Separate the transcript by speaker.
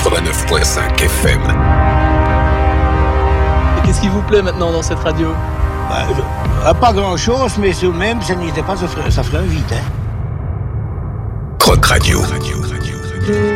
Speaker 1: 89.5 FM.
Speaker 2: Et qu'est-ce qui vous plaît maintenant dans cette radio?
Speaker 3: Pas grand-chose, mais tout de même, ça n'était pas, ça ferait un vide, hein.
Speaker 1: Croc Radio.